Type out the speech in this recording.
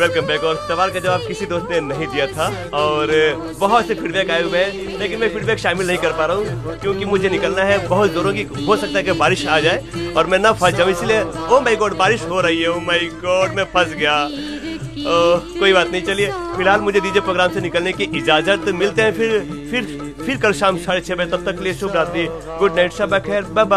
Welcome back. और सवाल का जवाब किसी दोस्त ने नहीं दिया था और बहुत से फीडबैक आए हुए हैं, लेकिन मैं फीडबैक शामिल नहीं कर पा रहा हूँ क्योंकि मुझे निकलना है बहुत जोरों की। हो सकता है कि बारिश आ जाए और मैं ना फंस जाऊँ, इसलिए ओ माय गॉड बारिश हो रही है, ओ माय गॉड मैं फंस गया। कोई बात नहीं, चलिए फिलहाल मुझे दीजिए प्रोग्राम से निकलने की इजाजत। मिलते हैं फिर कल शाम 6:30 बजे। तब तक के लिए शुभ रात्रि, गुड नाइट, शब खैर, बाय बाय।